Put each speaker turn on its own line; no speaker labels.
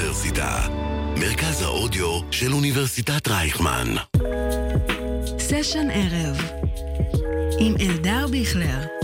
האוניברסיטה, מרכז האודיו של אוניברסיטת רייכמן.
סשן ערב עם אלדר ביכלר.